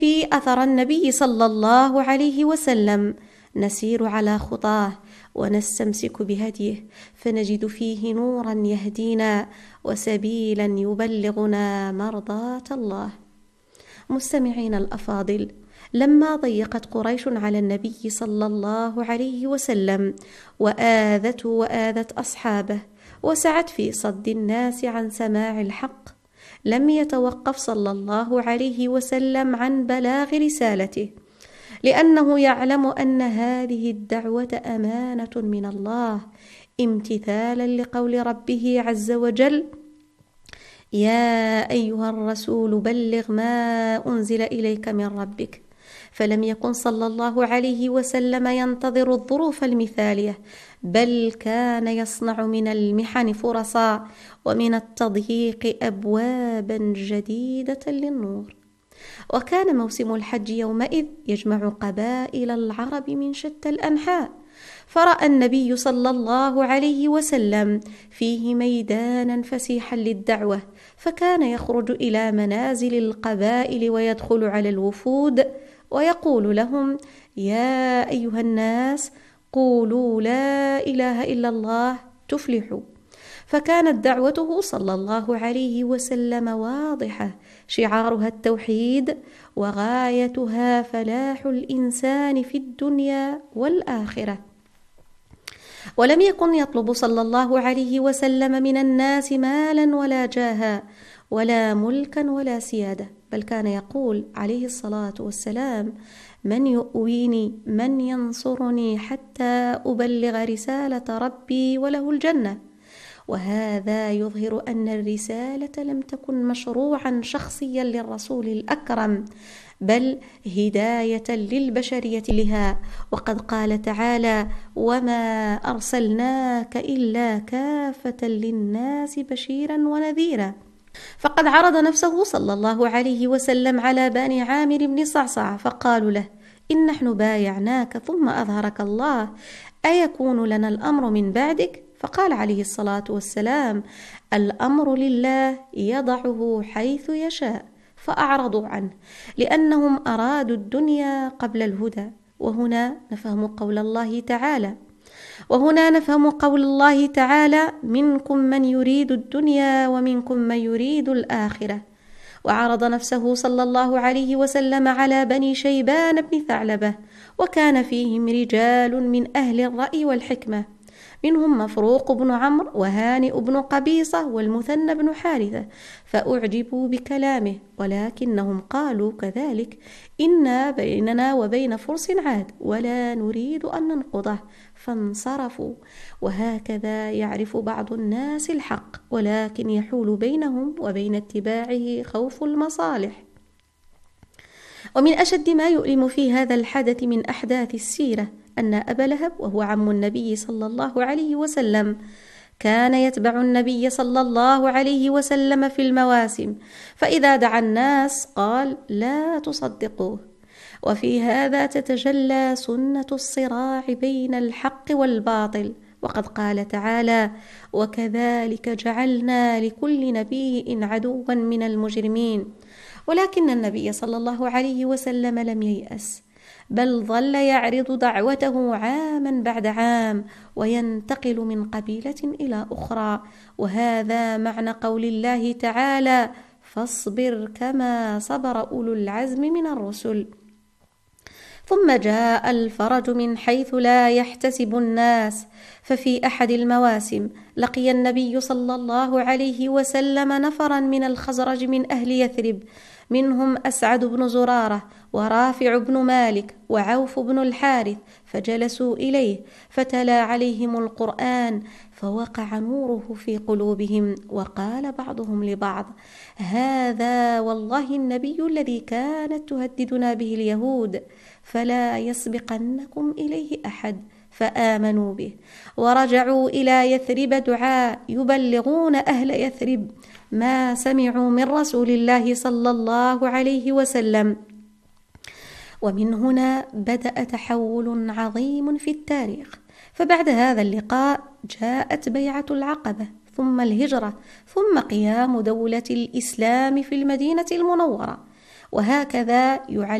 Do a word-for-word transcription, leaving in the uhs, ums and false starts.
في أثر النبي صلى الله عليه وسلم نسير على خطاه ونستمسك بهديه، فنجد فيه نورا يهدينا وسبيلا يبلغنا مرضاة الله. مستمعين الأفاضل، لما ضيقت قريش على النبي صلى الله عليه وسلم وآذته وآذت أصحابه وسعت في صد الناس عن سماع الحق، لم يتوقف صلى الله عليه وسلم عن بلاغ رسالته، لأنه يعلم أن هذه الدعوة أمانة من الله، امتثالا لقول ربه عز وجل: يا أيها الرسول بلغ ما أنزل إليك من ربك. فلم يكن صلى الله عليه وسلم ينتظر الظروف المثالية، بل كان يصنع من المحن فرصا ومن التضييق أبوابا جديدة للنور. وكان موسم الحج يومئذ يجمع قبائل العرب من شتى الأنحاء، فرأى النبي صلى الله عليه وسلم فيه ميدانا فسيحا للدعوة، فكان يخرج إلى منازل القبائل ويدخل على الوفود ويقول لهم: يا أيها الناس، قولوا لا إله إلا الله تفلحوا. فكانت دعوته صلى الله عليه وسلم واضحة، شعارها التوحيد، وغايتها فلاح الإنسان في الدنيا والآخرة. ولم يكن يطلب صلى الله عليه وسلم من الناس مالا ولا جاها ولا ملكا ولا سيادة، بل كان يقول عليه الصلاة والسلام: من يؤويني، من ينصرني حتى أبلغ رسالة ربي وله الجنة. وهذا يظهر أن الرسالة لم تكن مشروعا شخصيا للرسول الأكرم، بل هداية للبشرية لها. وقد قال تعالى: وما أرسلناك إلا كافة للناس بشيرا ونذيرا. فقد عرض نفسه صلى الله عليه وسلم على بني عامر بن صعصع فقالوا له: إن نحن بايعناك ثم أظهرك الله، أيكون لنا الأمر من بعدك؟ فقال عليه الصلاة والسلام: الأمر لله يضعه حيث يشاء. فأعرضوا عنه لأنهم أرادوا الدنيا قبل الهدى. وهنا نفهم قول الله تعالى وهنا نفهم قول الله تعالى: منكم من يريد الدنيا ومنكم من يريد الآخرة. وعرض نفسه صلى الله عليه وسلم على بني شيبان بن ثعلبة، وكان فيهم رجال من أهل الرأي والحكمة، منهم مفروق بن عمرو وهانئ بن قبيصة والمثنى بن حارثة، فأعجبوا بكلامه، ولكنهم قالوا كذلك: إنا بيننا وبين فرس عهد ولا نريد أن ننقضه، فانصرفوا. وهكذا يعرف بعض الناس الحق، ولكن يحول بينهم وبين اتباعه خوف المصالح. ومن أشد ما يؤلم في هذا الحدث من أحداث السيرة أن أبا لهب، وهو عم النبي صلى الله عليه وسلم، كان يتبع النبي صلى الله عليه وسلم في المواسم، فإذا دعا الناس قال: لا تصدقوه. وفي هذا تتجلى سنة الصراع بين الحق والباطل. وقد قال تعالى: وكذلك جعلنا لكل نبي عدوا من المجرمين. ولكن النبي صلى الله عليه وسلم لم ييأس، بل ظل يعرض دعوته عاما بعد عام، وينتقل من قبيلة إلى أخرى. وهذا معنى قول الله تعالى: فاصبر كما صبر أولو العزم من الرسل. ثم جاء الفرج من حيث لا يحتسب الناس، ففي أحد المواسم لقي النبي صلى الله عليه وسلم نفرا من الخزرج من أهل يثرب، منهم أسعد بن زرارة ورافع بن مالك وعوف بن الحارث، فجلسوا إليه فتلا عليهم القرآن، فوقع نوره في قلوبهم، وقال بعضهم لبعض: هذا والله النبي الذي كانت تهددنا به اليهود، فلا يسبقنكم إليه أحد. فآمنوا به ورجعوا إلى يثرب دعاء يبلغون أهل يثرب ما سمعوا من رسول الله صلى الله عليه وسلم. ومن هنا بدأ تحول عظيم في التاريخ. فبعد هذا اللقاء جاءت بيعة العقبة، ثم الهجرة، ثم قيام دولة الإسلام في المدينة المنورة. وهكذا يعلم